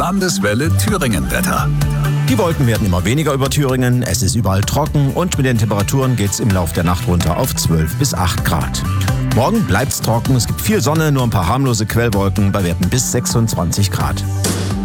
Landeswelle Thüringen-Wetter. Die Wolken werden immer weniger über Thüringen, es ist überall trocken und mit den Temperaturen geht es im Laufe der Nacht runter auf 12 bis 8 Grad. Morgen bleibt es trocken, es gibt viel Sonne, nur ein paar harmlose Quellwolken bei Werten bis 26 Grad.